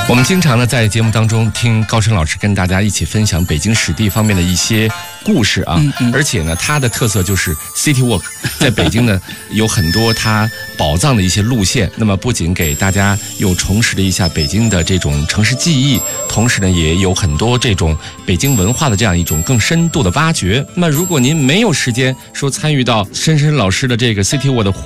我们经常呢在节目当中听高升老师跟大家一起分享北京史地方面的一些故事啊，而且呢它的特色就是 City Walk， 在北京呢有很多它宝藏的一些路线，那么不仅给大家又重拾了一下北京的这种城市记忆，同时呢也有很多这种北京文化的这样一种更深度的挖掘。那么如果您没有时间说参与到深深老师的这个 City Walk 的